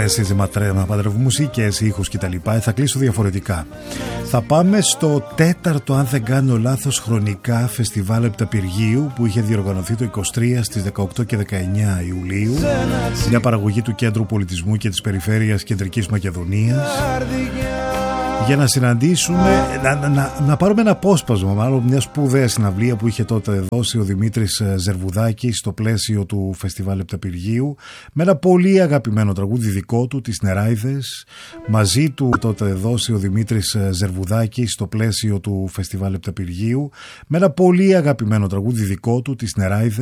να παντρεύουν μουσικές, ήχους κτλ. Θα κλείσω διαφορετικά. Θα πάμε στο τέταρτο, αν δεν κάνω λάθος, χρονικά φεστιβάλ Επταπυργίου που είχε διοργανωθεί το 23 στις 18 και 19 Ιουλίου. Μια παραγωγή του Κέντρου Πολιτισμού και της Περιφέρειας Κεντρικής Μακεδονίας, για να συναντήσουμε, να πάρουμε ένα απόσπασμα μάλλον μια σπουδαία συναυλία που είχε τότε δώσει ο Δημήτρης Ζερβουδάκης στο πλαίσιο του φεστιβάλ Επταπυργίου, με ένα πολύ αγαπημένο τραγούδι δικό του, τις Νεράιδες. Μαζί του τότε δώσει ο Δημήτρης Ζερβουδάκης στο πλαίσιο του φεστιβάλ Επταπυργίου, με ένα πολύ αγαπημένο τραγούδι δικό του, τις Νεράιδες.